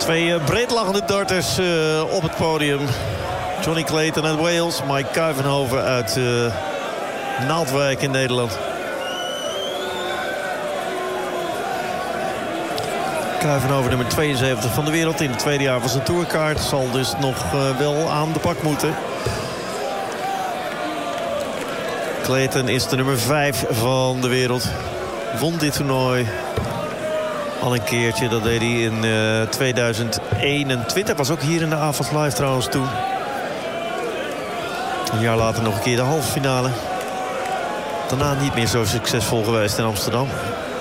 Twee breedlachende darters op het podium. Johnny Clayton uit Wales, Mike Kuivenhoven uit Naaldwijk in Nederland. Kuivenhoven nummer 72 van de wereld in het tweede jaar van zijn tourkaart. Zal dus nog wel aan de pak moeten. Clayton is de nummer 5 van de wereld. Won dit toernooi al een keertje. Dat deed hij in 2021. Was ook hier in de AFAS Live trouwens toen. Een jaar later nog een keer de halve finale. Daarna niet meer zo succesvol geweest in Amsterdam.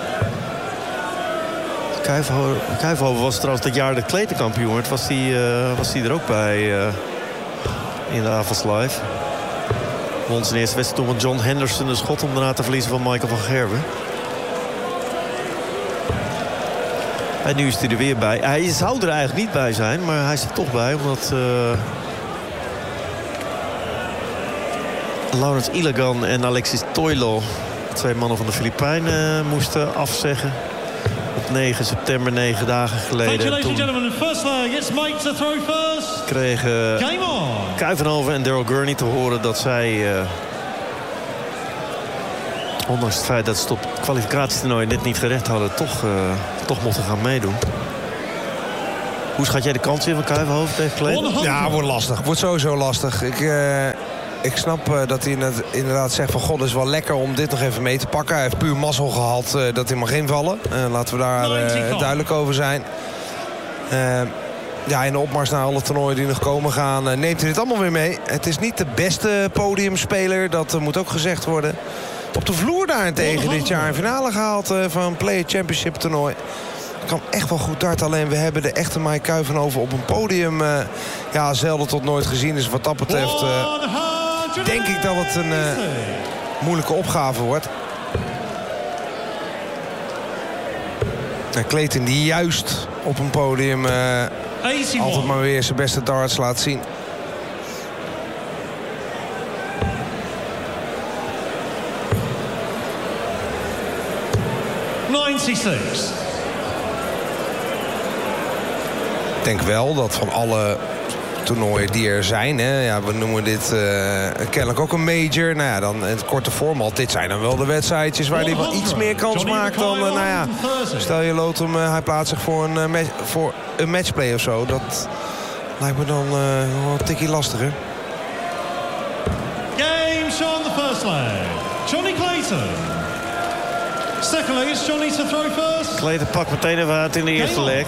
Kuivenhoven was trouwens dat jaar de Clayton-kampioen. Was hij er ook bij in de AFAS Live. Won zijn eerste wedstrijd toen van John Henderson. Een schot om daarna te verliezen van Michael van Gerwen. En nu is hij er weer bij. Hij zou er eigenlijk niet bij zijn, maar hij is er toch bij. Omdat Laurens Ilagan en Alexis Toilo, twee mannen van de Filipijnen, moesten afzeggen. Op 9 september, 9 dagen geleden. En toen kregen Kuivenhoven en Daryl Gurney te horen dat zij, ondanks het feit dat ze het op het kwalificatietoernooi net niet gerecht hadden, toch mochten gaan meedoen. Hoe schat jij de kans in van Kuivenhoven tegen Clayton? Ja, wordt lastig. Wordt sowieso lastig. Ik snap dat hij inderdaad zegt van god, het is wel lekker om dit nog even mee te pakken. Hij heeft puur mazzel gehad dat hij mag invallen. Laten we daar duidelijk over zijn. Ja, in de opmars naar alle toernooien die nog komen gaan, neemt hij dit allemaal weer mee. Het is niet de beste podiumspeler, dat moet ook gezegd worden. Op de vloer daarentegen dit jaar een finale gehaald van een Player Championship toernooi. Kan echt wel goed darten, alleen we hebben de echte Mike Kuivenhoven op een podium zelden tot nooit gezien. Dus wat dat betreft denk ik dat het een moeilijke opgave wordt. Clayton die juist op een podium altijd maar weer zijn beste darts laat zien. Ik denk wel dat van alle toernooien die er zijn, hè, ja, we noemen dit kennelijk ook een major. Nou ja, dan het korte format. Dit zijn dan wel de wedstrijdjes waar hij wel iets meer kans maakt dan, stel je loot hem, hij plaatst zich voor een matchplay of zo. Dat lijkt me dan wel een tikkie lastiger. Games on the first leg. Johnny Clayton. Second leg is Johnny to throw first. Clayton pakt meteen even uit in de eerste leg.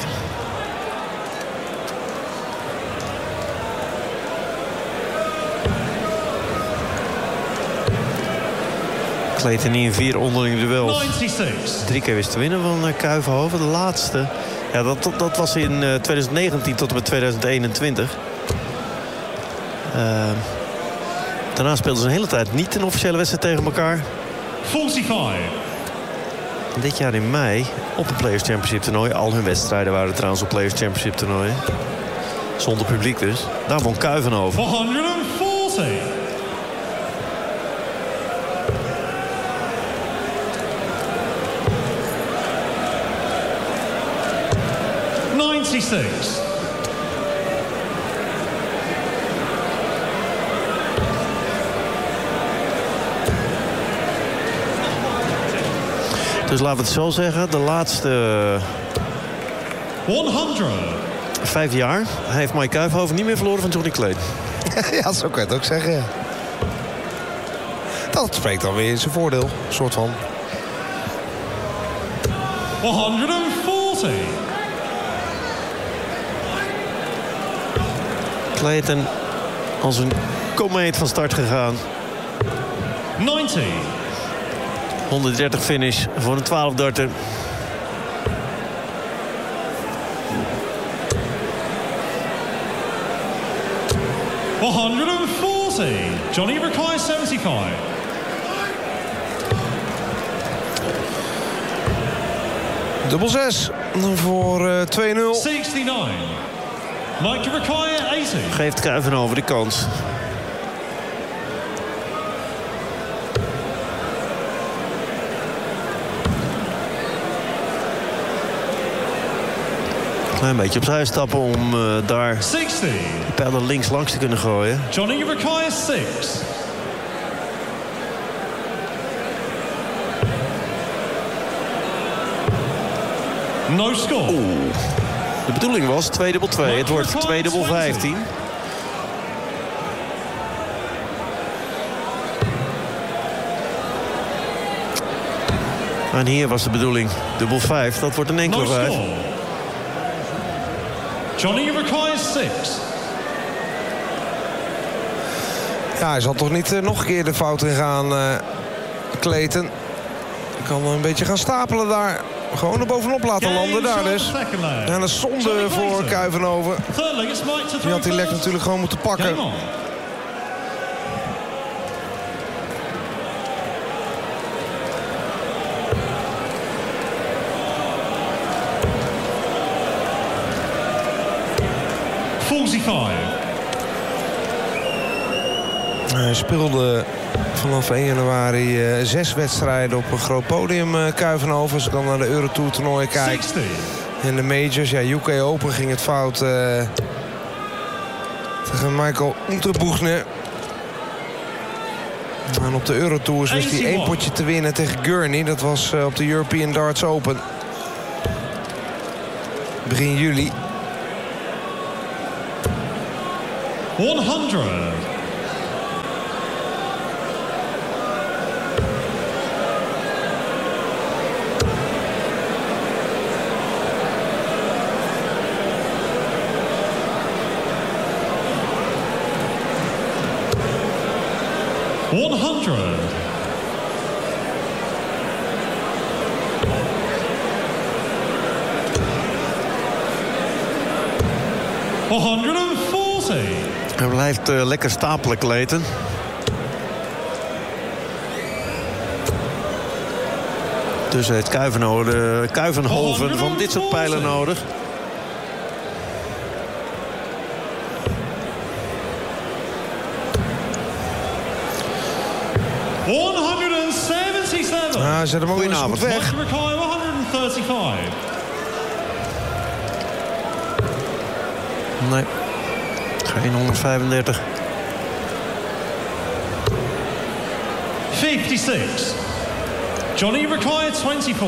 Clayton in 4 onderlinge duels. 3 keer wist te winnen van Kuivenhoven. De laatste, ja, dat was in 2019 tot en met 2021. Daarna speelden ze een hele tijd niet een officiële wedstrijd tegen elkaar. 45. Dit jaar in mei op het Players Championship toernooi. Al hun wedstrijden waren trouwens op Players Championship toernooien. Zonder publiek dus. Daar won Kuivenhoven. 140. Dus laten we het zo zeggen. De laatste 100. 5 jaar heeft Mike Kuivenhoven niet meer verloren van Johnny Clayton. Ja, zo kan je het ook zeggen, ja. Dat spreekt dan weer in zijn voordeel, een soort van. 140. Clayton als een komeet van start gegaan. 90. 130 finish voor een 12-darter. Johnny requires 75. Dubbel 6 voor 2-0. 69. Mike require 80. Geeft Kuivenhoven de kans. Klein beetje opzij stappen om daar 60. de pijlen links langs te kunnen gooien. Johnny requires 6. No score. De bedoeling was 2-2. Het wordt 2-15. En hier was de bedoeling 5-5. Dat wordt een enkele No 5. score. Johnny requires 6. Ja, hij zal toch niet nog een keer de fout in gaan, Clayton. Kan een beetje gaan stapelen daar. Gewoon er bovenop laten landen daar dus. En een zonde voor Kuijvenhoven. Die had die lek natuurlijk gewoon moeten pakken. Hij speelde vanaf 1 januari 6 wedstrijden op een groot podium, Kuijvenhoven. Als ik dan naar de Eurotour toernooien kijk. En de majors, ja, UK Open ging het fout tegen Michael Unterbuchner. En op de Eurotours wist hij 1 potje te winnen tegen Gurney. Dat was op de European Darts Open. Begin juli. 100. Hij blijft lekker stapelen, Clayton. Dus heeft Kuivenhoven van dit soort pijlen nodig. Ja, zet hem ook eens goed weg. 135. Nee, geen 135. 56. Johnny required 24.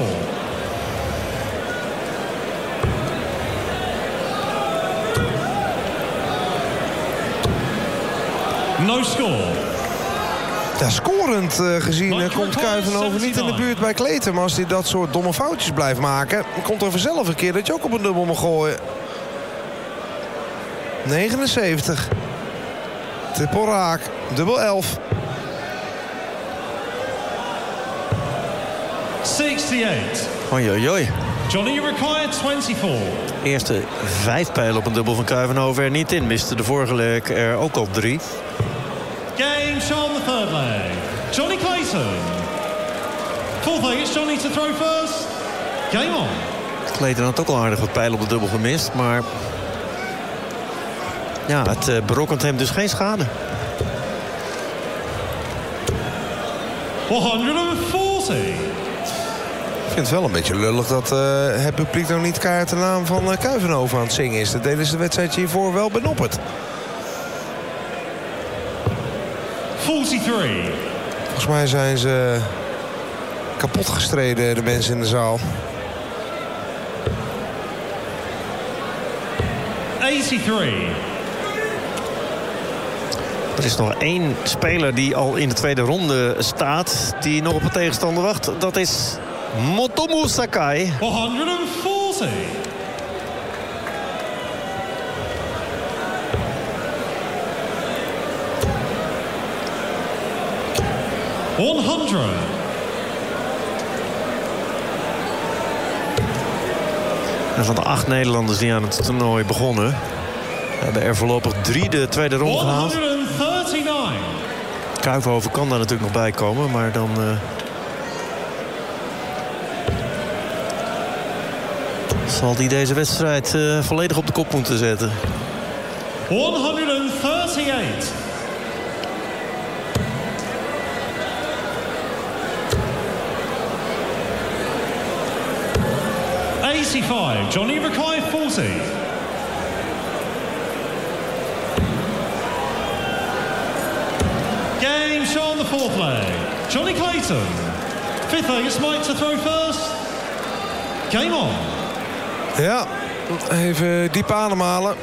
No score. Ja, scorend gezien komt Kuivenhoven niet in de buurt bij Clayton. Maar als hij dat soort domme foutjes blijft maken, dan komt er vanzelf een keer dat je ook op een dubbel mag gooien. 79. Triple raak. Dubbel 11. 68. Oei. Johnny required 24. Eerste 5 pijlen op een dubbel van Kuivenhoven er niet in. Miste de vorige leg er ook al 3. Game show on the third leg. Johnny Clayton. Fourth leg, it's Johnny to throw first. Game on. Clayton had ook al aardig wat pijlen op de dubbel gemist, maar ja, het berokkent hem dus geen schade. 140. Ik vind het wel een beetje lullig dat het publiek nog niet keihard de naam van Kuivenhoven aan het zingen is. Dat deden ze de wedstrijdje hiervoor wel bij Noppert. 43. Volgens mij zijn ze kapot gestreden, de mensen in de zaal. 83. Er is nog 1 speler die al in de tweede ronde staat, die nog op een tegenstander wacht. Dat is Motomu Sakai. 140. En van de 8 Nederlanders die aan het toernooi begonnen, hebben er voorlopig 3 de tweede ronde gehaald. 139. Kuivenhoven kan daar natuurlijk nog bij komen, maar dan zal hij deze wedstrijd volledig op de kop moeten zetten. 138. 88. 85, Johnny Rakai 40. Game show on the fourth leg. Johnny Clayton. Fifth leg, it's Mike to throw first. Game on. Ja, even diep ademhalen.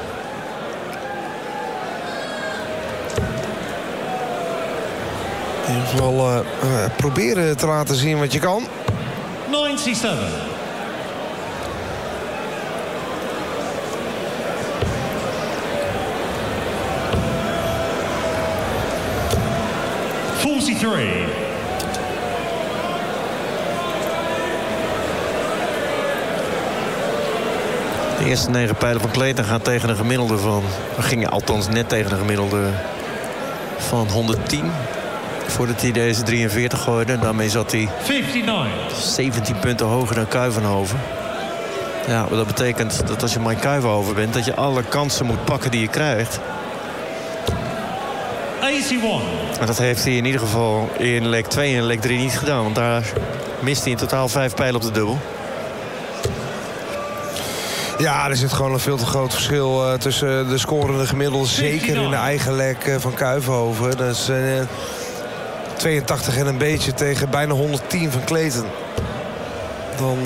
In ieder geval proberen te laten zien wat je kan. 97. De eerste 9 pijlen van Clayton gaan tegen een gemiddelde van... gingen althans net tegen een gemiddelde van 110. Voordat hij deze 43 gooide. Daarmee zat hij 59. 17 punten hoger dan Kuivenhoven. Ja, maar dat betekent dat als je Mike Kuivenhoven bent... dat je alle kansen moet pakken die je krijgt. 81. En dat heeft hij in ieder geval in leg 2 en leg 3 niet gedaan. Want daar mist hij in totaal 5 pijlen op de dubbel. Ja, er zit gewoon een veel te groot verschil tussen de scorende gemiddelde. Zeker in de eigen leg van Kuivenhoven. Dat is 82 en een beetje tegen bijna 110 van Clayton. Dan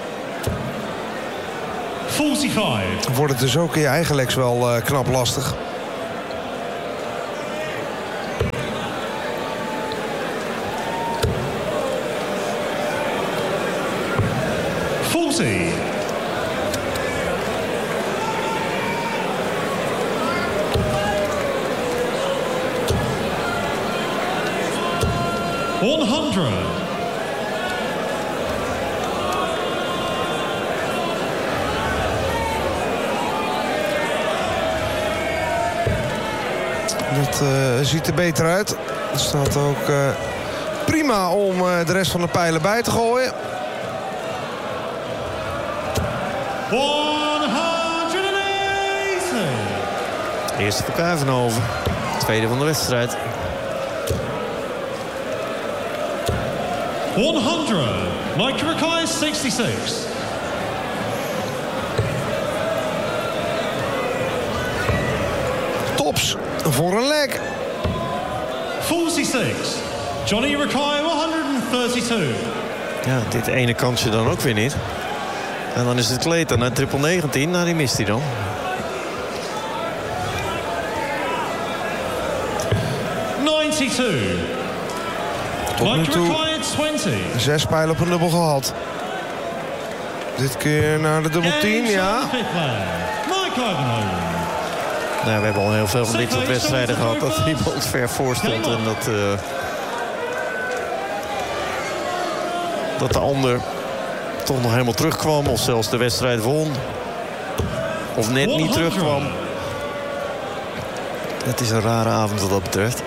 45. wordt het dus ook in je eigen legs wel knap lastig. Dat ziet er beter uit. Het staat ook prima om de rest van de pijlen bij te gooien. 180. Eerste voor Kuivenhoven. Tweede van de wedstrijd. 100. Mike Rakai 66. Tops voor een leg. 46. Johnny Rakai 132. Ja, dit ene kansje dan ook weer niet. En dan is het Clayton naar triple 19. Nou, die mist hij dan. 92. Tot nu Mike toe Rakai 20. 6 pijlen op een dubbel gehad. Dit keer naar de dubbel 10, ja. Mike Ivanhoe. Nou, we hebben al heel veel van dit soort wedstrijden gehad. Dat iemand ver voor stond. En dat de ander toch nog helemaal terugkwam. Of zelfs de wedstrijd won. Of net niet terugkwam. Het is een rare avond wat dat betreft.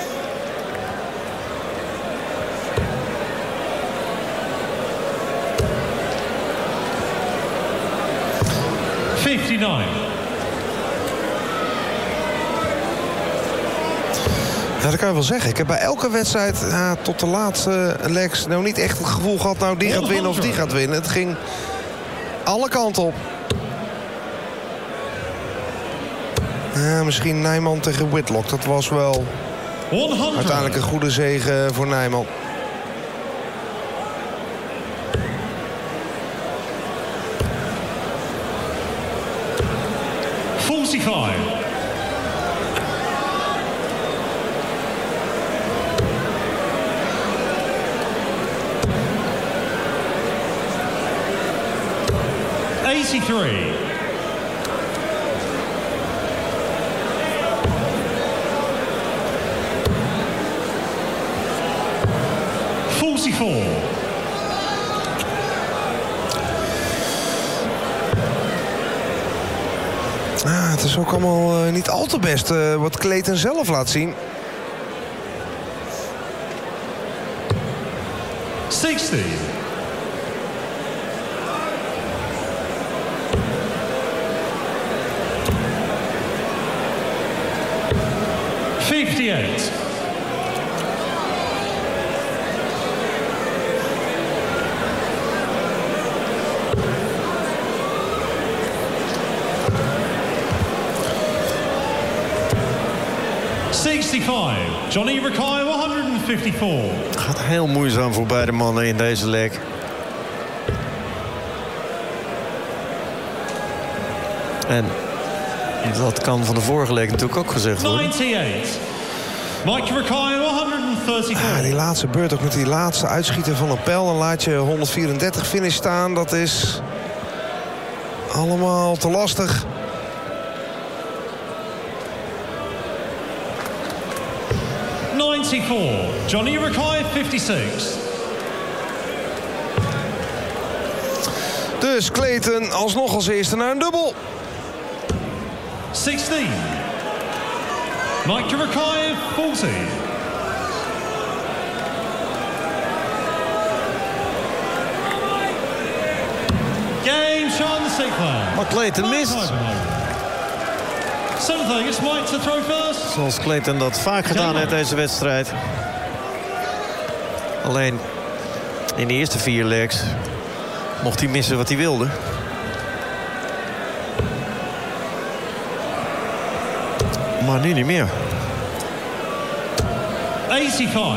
Ja, dat kan je wel zeggen. Ik heb bij elke wedstrijd tot de laatste legs nou niet echt het gevoel gehad... nou, die gaat winnen of die gaat winnen. Het ging alle kanten op. Misschien Nijman tegen Whitlock. Dat was wel 100. uiteindelijk een goede zege voor Nijman. Het is ook allemaal niet al te best wat Clayton zelf laat zien. 60. 65. Johnny Rakai 154. Het gaat heel moeizaam voor beide mannen in deze leg. En dat kan van de vorige leg natuurlijk ook gezegd worden. 98. Mike Rakai 134. Die laatste beurt, ook met die laatste uitschieten van een pijl. Dan laat je 134 finish staan. Dat is allemaal te lastig. Johnny Rakai 56. Dus Clayton alsnog als eerste naar een dubbel. 16. Mike Rakai 40. Game Sean the sixth man. Maar Clayton mist. 7th Vegas, Mike to throw first. Zoals Clayton dat vaak gedaan heeft deze wedstrijd. Alleen in de eerste 4 legs mocht hij missen wat hij wilde. Maar nu niet meer. 85.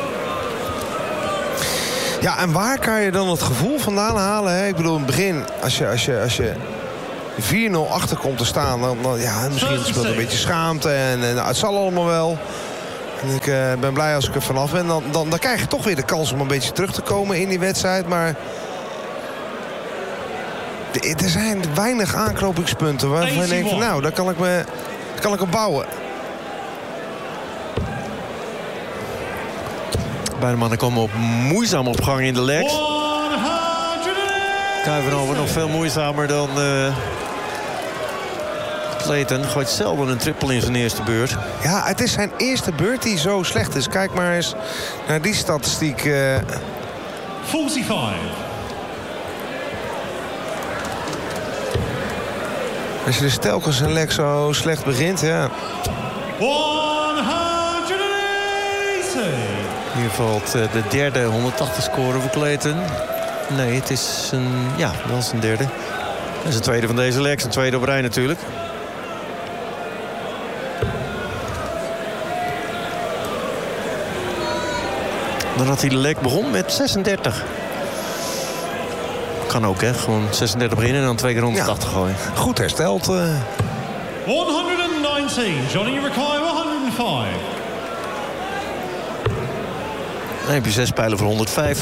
Ja, en waar kan je dan het gevoel vandaan halen? Hè? Ik bedoel, in het begin, als je 4-0 achter komt te staan... dan ja, misschien speelt een beetje schaamte en het zal allemaal wel. En ik ben blij als ik er vanaf ben. Dan krijg je toch weer de kans om een beetje terug te komen in die wedstrijd. Maar er zijn weinig aanknopingspunten waarvan je denkt van, nou, daar kan ik op bouwen. Beide mannen komen op moeizaam op gang in de legs. Kuivenhoven nog veel moeizamer dan Clayton. Gooit zelden een triple in zijn eerste beurt. Ja, het is zijn eerste beurt die zo slecht is. Kijk maar eens naar die statistiek. 45. Als je dus telkens een leg zo slecht begint, ja. 180. Hier valt de derde 180 score voor Clayton. Nee, het is wel zijn derde. En zijn tweede van deze leg, zijn tweede op rij natuurlijk. Dan had hij de leg begon met 36. Kan ook, hè. Gewoon 36 beginnen en dan 2 keer 180 gooien. Goed hersteld. 119. Johnny Rakai 105. Dan heb je 6 pijlen voor 105.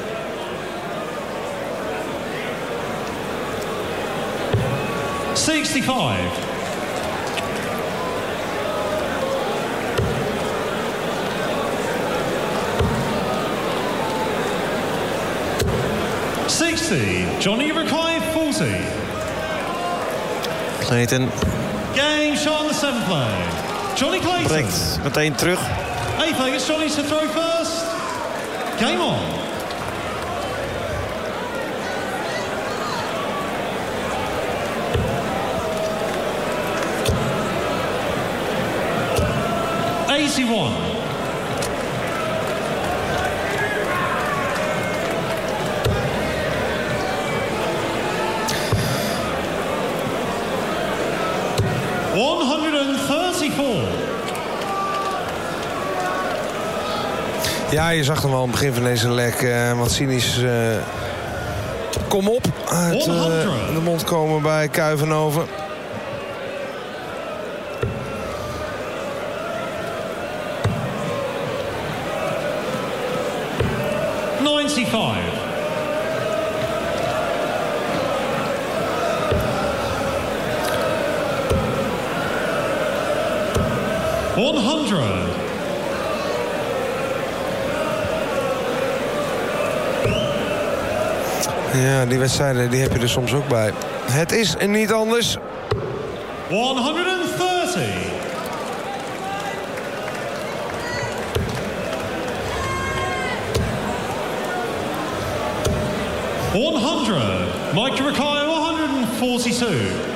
Johnny Rakai 40. Clayton Game Sean the seventh play. Johnny Clayton. brengt meteen terug. 8th Vegas, Johnny to throw first. Game on. '81. Ja, je zag hem al aan het begin van deze leg wat cynisch kom op uit de mond komen bij Kuivenhoven. Ja, die wedstrijden die heb je er soms ook bij. Het is niet anders. 130. Mike Rakai 142.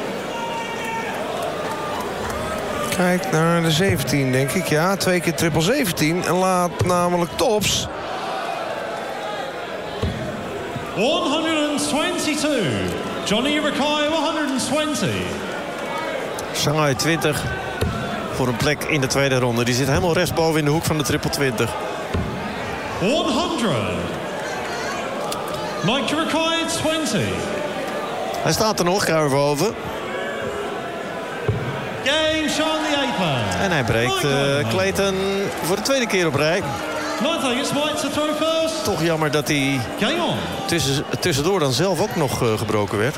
Kijk naar de 17, denk ik. Ja, 2 keer triple 17 en laat namelijk tops. 122. Johnny Rakai 120. Shanghai 20. voor een plek in de tweede ronde. Die zit helemaal rechtsboven in de hoek van de triple 20. 100. Mike Jurakai 20. Hij staat er nog, Kuivenhoven. Game Sean the 8th. En hij breekt Clayton voor de tweede keer op rij. 9th against White to throw first. Toch jammer dat hij Game on. tussendoor dan zelf ook nog gebroken werd.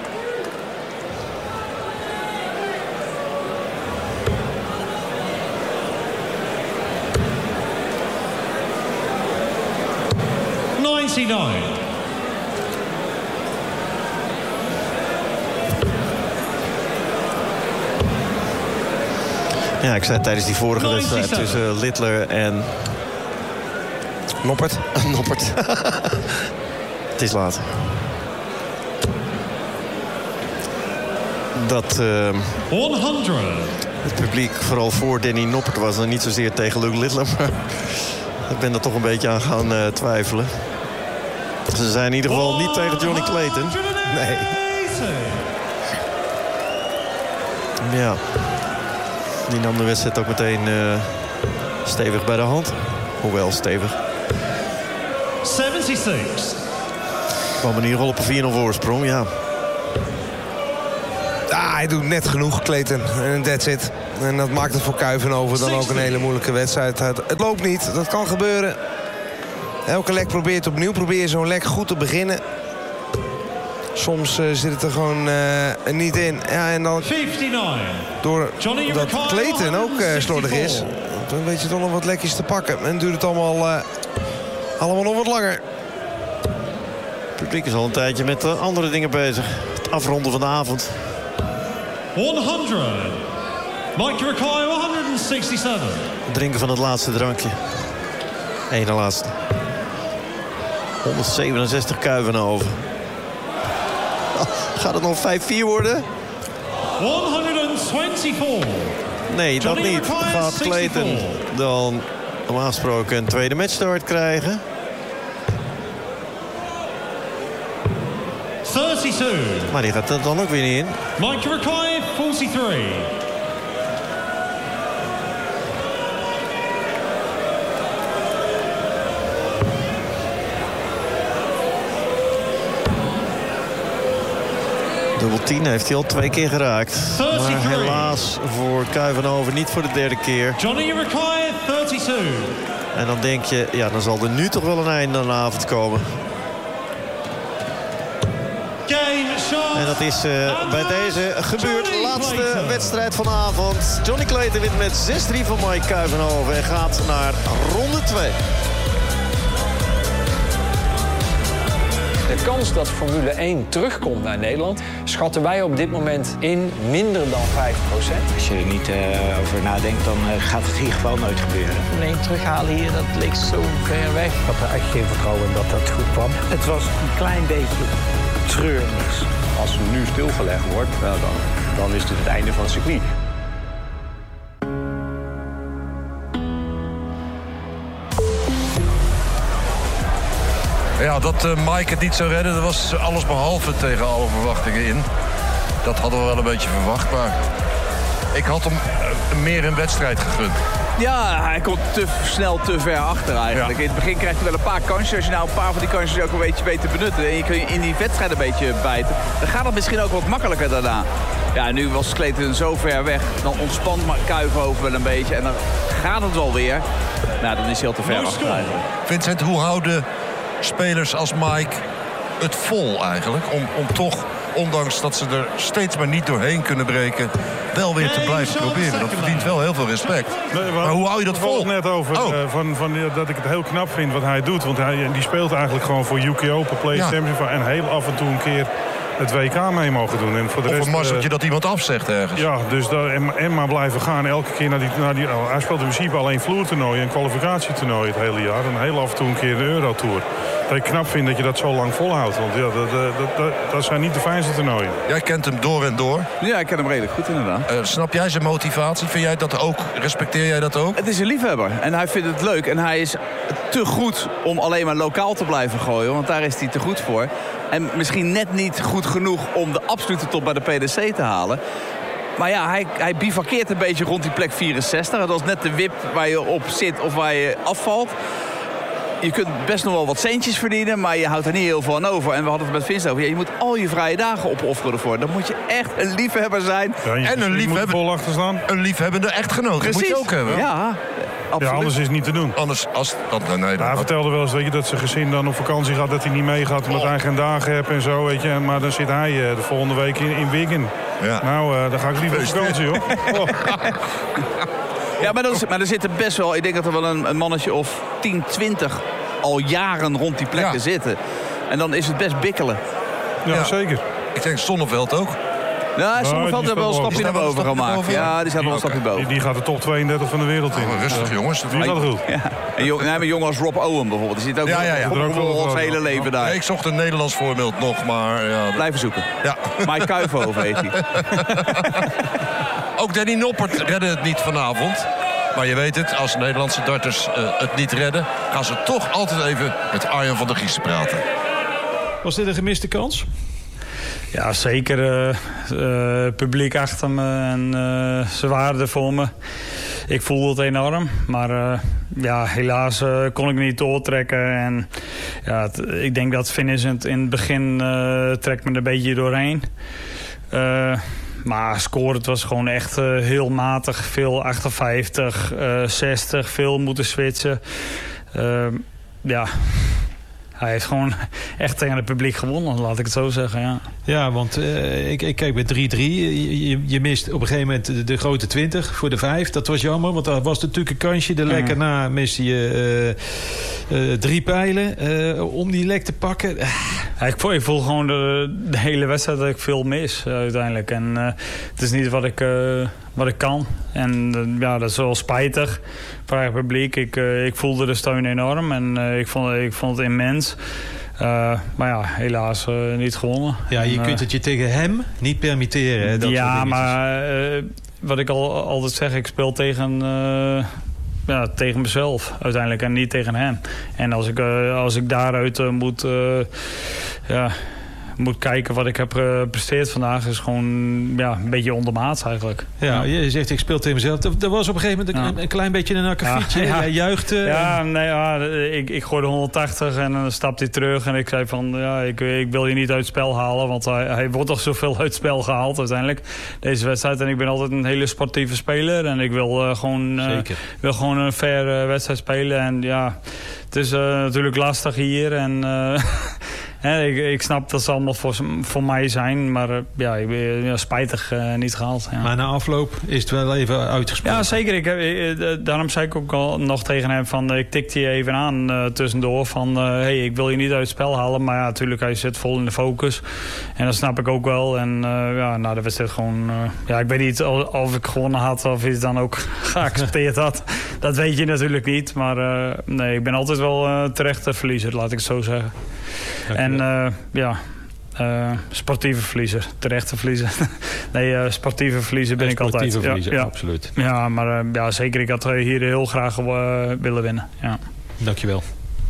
Ja, ik zei tijdens die vorige wedstrijd tussen Littler en Noppert. Noppert. Het is laat. Dat 100. Het publiek vooral voor Danny Noppert was en niet zozeer tegen Luke Littler. Maar ik ben er toch een beetje aan gaan twijfelen. Ze zijn in ieder geval niet tegen Johnny Clayton. Nee. Ja. Die nam de wedstrijd ook meteen stevig bij de hand. Hoewel stevig. 76. Kwam in ieder geval op een 4-0 voorsprong, ja. Hij doet net genoeg, Clayton. En that's it. En dat maakt het voor Kuivenhoven dan ook een hele moeilijke wedstrijd. Het loopt niet, dat kan gebeuren. Elke lek probeert opnieuw. Probeer zo'n lek goed te beginnen. Soms zit het er gewoon niet in. Ja, en dan 59. doordat Clayton ook slordig is, dan weet je toch nog wat lekjes te pakken. En duurt het allemaal nog wat langer. Het publiek is al een tijdje met andere dingen bezig. Het afronden van de avond. 100. Mike Jurakai 167. Het drinken van het laatste drankje. Eén laatste. 167 Kuivenhoven. Gaat het nog 5-4 worden? 124. Nee, dat niet. Gaat Clayton dan normaal gesproken een tweede matchstart krijgen? 32. Maar die gaat er dan ook weer niet in. Mike Jurakai 43. Dubbel 10 heeft hij al 2 keer geraakt. Maar helaas voor Kuivenhoven niet voor de derde keer. Johnny Jurakai 32. En dan denk je, ja, dan zal er nu toch wel een einde aan de avond komen. En dat is bij deze gebeurd. Laatste wedstrijd van de avond. Johnny Clayton wint met 6-3 van Mike Kuivenhoven en gaat naar ronde 2. De kans dat Formule 1 terugkomt naar Nederland schatten wij op dit moment in minder dan 5%. Als je er niet over nadenkt, dan gaat het in ieder geval nooit gebeuren. Formule 1 terughalen hier, dat leek zo ver weg. Ik had er echt geen vertrouwen in dat dat goed kwam. Het was een klein beetje treurig. Als er nu stilgelegd wordt, nou dan is het einde van het circuit. Ja, dat Mike het niet zou redden, dat was alles behalve tegen alle verwachtingen in. Dat hadden we wel een beetje verwacht, maar ik had hem meer een wedstrijd gegund. Ja, hij komt te snel te ver achter eigenlijk. Ja. In het begin krijgt hij wel een paar kansjes. Als je nou een paar van die kansjes ook een beetje weet te benutten en je kun je in die wedstrijd een beetje bijten, dan gaat het misschien ook wat makkelijker daarna. Ja, nu was Clayton zo ver weg. Dan ontspant Kuivenhoven wel een beetje en dan gaat het wel weer. Nou, dan is hij al te ver achter eigenlijk. Vincent, hoe houden spelers als Mike het vol eigenlijk? Om toch, ondanks dat ze er steeds maar niet doorheen kunnen breken, wel weer te blijven proberen. Dat verdient wel heel veel respect. Nee, maar hoe hou je dat vol? Ik net over dat ik het heel knap vind wat hij doet. Want die speelt eigenlijk gewoon voor UK Open, PlayStation en heel af en toe een keer het WK mee mogen doen. En voor de rest, een mazzeltje dat iemand afzegt ergens. Ja, dus en maar blijven gaan. Elke keer naar die hij speelt in principe alleen vloertoernooien en kwalificatietoernooien het hele jaar. En heel af en toe een keer de Eurotour. Dat ik knap vind dat je dat zo lang volhoudt. Want ja, dat zijn niet de fijnste toernooien. Jij kent hem door en door. Ja, ik ken hem redelijk goed inderdaad. Snap jij zijn motivatie? Vind jij dat ook? Respecteer jij dat ook? Het is een liefhebber en hij vindt het leuk. En hij is te goed om alleen maar lokaal te blijven gooien. Want daar is hij te goed voor. En misschien net niet goed genoeg om de absolute top bij de PDC te halen. Maar ja, hij bivakkeert een beetje rond die plek 64. Dat is net de wip waar je op zit of waar je afvalt. Je kunt best nog wel wat centjes verdienen, maar je houdt er niet heel veel aan over. En we hadden het met Vince over. Ja, je moet al je vrije dagen opofferen ervoor. Dan moet je echt een liefhebber zijn. Ja, en een liefhebbende echtgenoot. Dat moet je ook hebben. Ja, absoluut. Ja, anders is het niet te doen. Anders, hij vertelde wel eens, weet je, dat zijn gezin dan op vakantie gaat, dat hij niet meegaat omdat hij geen dagen heeft en zo, weet je. Maar dan zit hij de volgende week in Wigan. Ja. Nou, dan ga ik liever op vakantie, hoor. Oh. Ja, maar er zitten best wel... Ik denk dat er wel een mannetje of 10, 20 al jaren rond die plekken zitten. En dan is het best bikkelen. Ja, zeker. Ik denk Sonneveld ook. Ja, Sonneveld hebben wel een stapje naar boven gemaakt. Ja, die zijn wel een stapje boven. Die gaat de top 32 van de wereld in. Rustig, jongens. Die gaat goed. Ja. En jongen als Rob Owen bijvoorbeeld. Die zit ook al zijn hele leven daar. Ik zocht een Nederlands voorbeeld nog, maar... Ja, blijven zoeken. Ja. Mike Kuivenhoven heet hij. Ook Danny Noppert redde het niet vanavond. Maar je weet het, als Nederlandse darters het niet redden... gaan ze toch altijd even met Arjan van der Giezen praten. Was dit een gemiste kans? Ja, zeker. Publiek achter me en ze waren er voor me. Ik voelde het enorm, maar helaas kon ik niet doortrekken. En ja, ik denk dat finishend in het begin trekt me er een beetje doorheen. Maar scoren, het was gewoon echt heel matig. Veel 58, 60, veel moeten switchen. Hij heeft gewoon echt tegen het publiek gewonnen, laat ik het zo zeggen. Ja, ja, want ik kijk bij 3-3. Je mist op een gegeven moment de grote 20 voor de 5. Dat was jammer, want daar was natuurlijk een kansje. De lekker na miste je 3 pijlen om die lek te pakken. Ik voel gewoon de hele wedstrijd dat ik veel mis uiteindelijk. En het is niet wat ik kan. En dat is wel spijtig voor het publiek. Ik voelde de steun enorm en ik vond het immens. Maar ja, helaas niet gewonnen. Ja, je kunt het je tegen hem niet permitteren. Dat ja, maar wat ik altijd zeg, ik speel tegen mezelf uiteindelijk en niet tegen hem. En als ik daaruit moet kijken wat ik heb gepresteerd vandaag, is gewoon een beetje ondermaats eigenlijk. Ja, je zegt ik speel tegen mezelf. Er was op een gegeven moment een klein beetje een akkefietje. Ja. Hij juichte. Ik gooide 180 en dan stapte hij terug. En ik zei van, ik wil je niet uit het spel halen. Want hij wordt toch zoveel uit het spel gehaald uiteindelijk. Deze wedstrijd. En ik ben altijd een hele sportieve speler. En ik wil gewoon een fair wedstrijd spelen. En ja, het is natuurlijk lastig hier. En... ik snap dat ze allemaal voor mij zijn, maar ik ben spijtig niet gehaald. Ja. Maar na afloop is het wel even uitgesproken. Ja, zeker. Daarom zei ik ook al nog tegen hem van ik tikte je even aan tussendoor van ik wil je niet uit het spel halen, maar ja, natuurlijk hij zit vol in de focus en dat snap ik ook wel. En na de wedstrijd gewoon, ik weet niet of ik gewonnen had of hij het dan ook geaccepteerd had. Dat weet je natuurlijk niet, maar nee, ik ben altijd wel terecht verliezer, laat ik het zo zeggen. En sportieve verliezer, terechte verliezer. Nee, sportieve verliezer ben ik altijd. Sportieve verliezer, absoluut. Ja, maar zeker, ik had hier heel graag willen winnen. Ja. Dankjewel.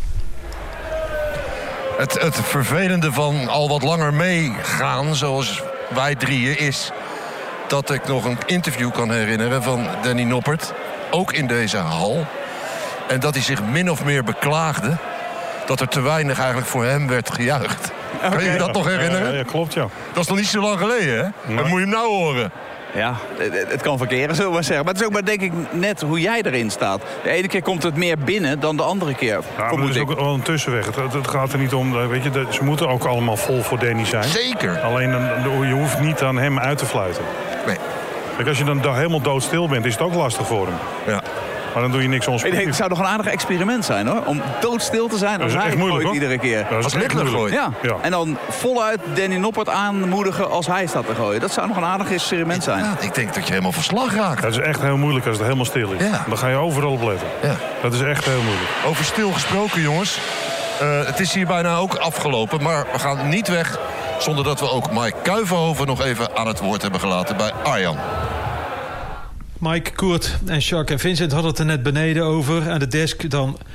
Het vervelende van al wat langer meegaan, zoals wij drieën, is dat ik nog een interview kan herinneren van Danny Noppert, ook in deze hal. En dat hij zich min of meer beklaagde dat er te weinig eigenlijk voor hem werd gejuicht. Okay. Kan je dat nog herinneren? Ja, klopt, ja. Dat is nog niet zo lang geleden, hè? Nee. Dan moet je hem nou horen. Ja, het kan verkeren, zullen we maar zeggen. Maar het is ook maar, denk ik, net hoe jij erin staat. De ene keer komt het meer binnen dan de andere keer. Ja, maar er is ook wel een tussenweg. Het gaat er niet om, weet je, ze moeten ook allemaal vol voor Danny zijn. Zeker. Alleen, je hoeft niet aan hem uit te fluiten. Nee. Kijk, als je dan helemaal doodstil bent, is het ook lastig voor hem. Ja. Maar dan doe je niks onsportief. Het zou nog een aardig experiment zijn, hoor. Om doodstil te zijn als hij moeilijk, gooit iedere keer. Dat is echt moeilijk. Ja. En dan voluit Danny Noppert aanmoedigen als hij staat te gooien. Dat zou nog een aardig experiment zijn. Ja, ik denk dat je helemaal verslag raakt. Dat is echt heel moeilijk als het helemaal stil is. Ja. Dan ga je overal op letten. Ja. Dat is echt heel moeilijk. Over stil gesproken, jongens. Het is hier bijna ook afgelopen. Maar we gaan niet weg zonder dat we ook Mike Kuivenhoven nog even aan het woord hebben gelaten bij Arjan. Mike, Koert en Jacques en Vincent hadden het er net beneden over aan de desk. Dan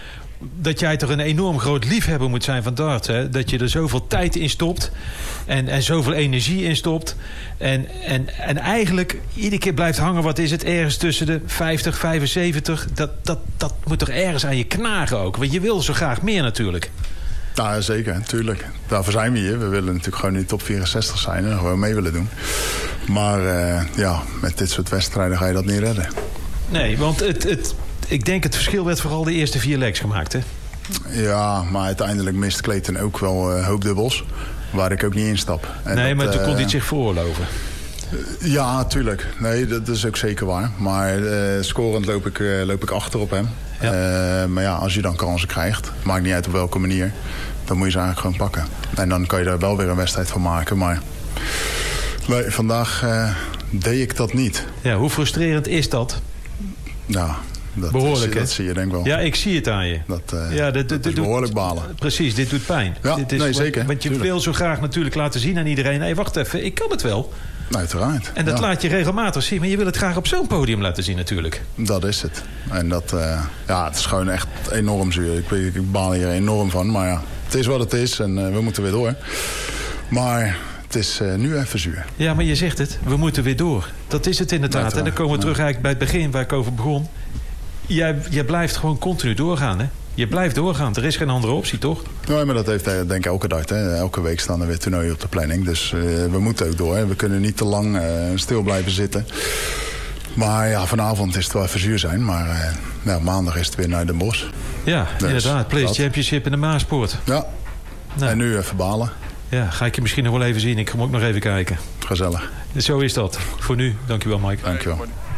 dat jij toch een enorm groot liefhebber moet zijn van darts. Hè? Dat je er zoveel tijd in stopt. En zoveel energie in stopt. En eigenlijk iedere keer blijft hangen. Wat is het? Ergens tussen de 50, 75. Dat moet toch ergens aan je knagen ook. Want je wil zo graag meer natuurlijk. Nou, zeker, natuurlijk. Daarvoor zijn we hier. We willen natuurlijk gewoon in de top 64 zijn en gewoon mee willen doen. Maar met dit soort wedstrijden ga je dat niet redden. Nee, want ik denk het verschil werd vooral de eerste 4 legs gemaakt, hè? Ja, maar uiteindelijk mist Clayton ook wel hoopdubbels. Waar ik ook niet in stap. En maar toen kon hij het zich veroorloven. Ja, tuurlijk. Nee, dat is ook zeker waar. Maar scorend loop ik achter op hem. Ja. Maar ja, als je dan kansen krijgt, maakt niet uit op welke manier, dan moet je ze eigenlijk gewoon pakken. En dan kan je daar wel weer een wedstrijd van maken. Maar nee, vandaag deed ik dat niet. Ja, hoe frustrerend is dat? Ja, behoorlijk, dat zie je denk ik wel. Ja, ik zie het aan je. Dat is behoorlijk balen. Precies, dit doet pijn. Ja, dit is, nee, zeker. Want je wil zo graag natuurlijk laten zien aan iedereen, hey, wacht even, ik kan het wel. Uiteraard. En dat laat je regelmatig zien, maar je wil het graag op zo'n podium laten zien natuurlijk. Dat is het. En dat, het is gewoon echt enorm zuur. Ik baal hier enorm van, maar ja, het is wat het is en we moeten weer door. Maar het is nu even zuur. Ja, maar je zegt het, we moeten weer door. Dat is het inderdaad. En dan komen we terug eigenlijk bij het begin waar ik over begon. Jij blijft gewoon continu doorgaan, hè? Je blijft doorgaan. Er is geen andere optie, toch? Nee, maar dat heeft denk ik elke dag. Hè? Elke week staan er weer toernooien op de planning. Dus we moeten ook door. Hè? We kunnen niet te lang stil blijven zitten. Maar ja, vanavond is het wel even zuur zijn. Maar maandag is het weer naar Den Bosch. Ja, dus, inderdaad. Players Championship in de Maaspoort. Ja. Nou. En nu even balen. Ja, ga ik je misschien nog wel even zien. Ik ga ook nog even kijken. Gezellig. Zo is dat. Voor nu. Dankjewel, Mike. Dankjewel.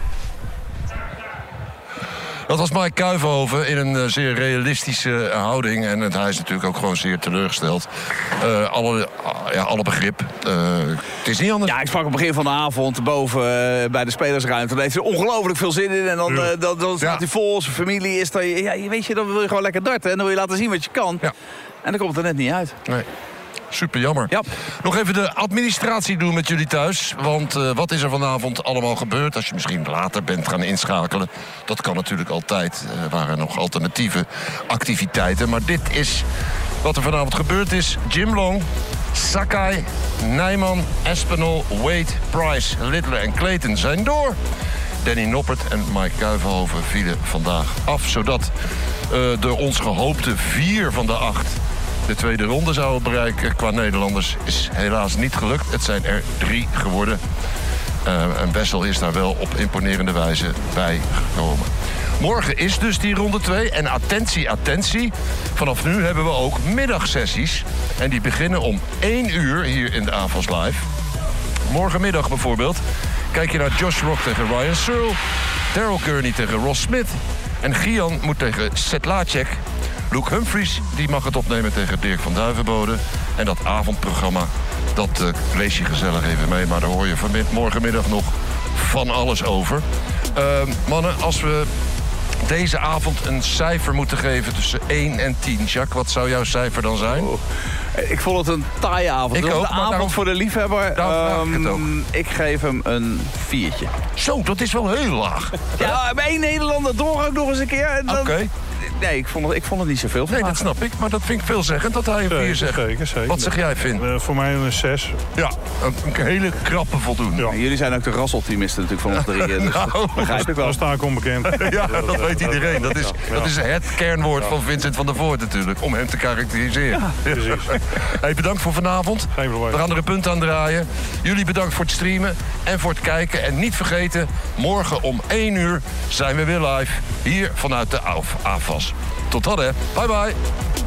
Dat was Mike Kuijvenhoven in een zeer realistische houding. En hij is natuurlijk ook gewoon zeer teleurgesteld. Alle begrip. Het is niet anders. Ja, ik sprak op het begin van de avond boven bij de spelersruimte. Daar heeft hij ongelooflijk veel zin in. En dan staat hij vol, zijn familie is daar. Ja, weet je, dan wil je gewoon lekker darten. En dan wil je laten zien wat je kan. Ja. En dan komt het er net niet uit. Nee. Super jammer. Ja. Nog even de administratie doen met jullie thuis. Want wat is er vanavond allemaal gebeurd? Als je misschien later bent gaan inschakelen. Dat kan natuurlijk altijd. Er waren nog alternatieve activiteiten. Maar dit is wat er vanavond gebeurd is. Jim Long, Sakai, Nijman, Espinol, Wade, Price, Littler en Clayton zijn door. Danny Noppert en Mike Kuijvenhoven vielen vandaag af. Zodat de ons gehoopte 4 van de 8... de tweede ronde zouden bereiken qua Nederlanders is helaas niet gelukt. Het zijn er 3 geworden. En Wessel is daar wel op imponerende wijze bij gekomen. Morgen is dus die ronde 2. En attentie. Vanaf nu hebben we ook middagsessies. En die beginnen om 1 uur hier in de AFAS Live. Morgenmiddag bijvoorbeeld kijk je naar Josh Rock tegen Ryan Searle. Daryl Gurney tegen Ross Smith. En Gian moet tegen Sedlacek. Luke Humphries die mag het opnemen tegen Dirk van Duivenbode. En dat avondprogramma, dat lees je gezellig even mee. Maar daar hoor je morgenmiddag nog van alles over. Mannen, als we deze avond een cijfer moeten geven tussen 1 en 10. Jacques, wat zou jouw cijfer dan zijn? Ik vond het een taaie avond. Ik ook, de avond daarom, voor de liefhebber. Ik geef hem een 4. Zo, dat is wel heel laag. Ja, bij 1 Nederlander door ook nog eens een keer. Oké. Nee, ik vond het niet zoveel. Nee, dat snap ik. Maar dat vind ik veelzeggend dat hij een 4 zegt. Zeker. Wat zeg jij, Finn? Voor mij een 6. Ja, een hele krappe voldoende. Ja. Jullie zijn ook de rasoptimisten natuurlijk van ons 3. Dus begrijp ik wel. Dat sta ik onbekend. Ja, dat weet iedereen. Dat is het kernwoord van Vincent van der Voort natuurlijk. Om hem te karakteriseren. Ja, precies. Hey, bedankt voor vanavond. Geen probleem. We gaan er een punt aan draaien. Jullie bedankt voor het streamen en voor het kijken. En niet vergeten, morgen om 1 uur zijn we weer live. Hier vanuit de AFAS. Tot dan, hè. Bye bye.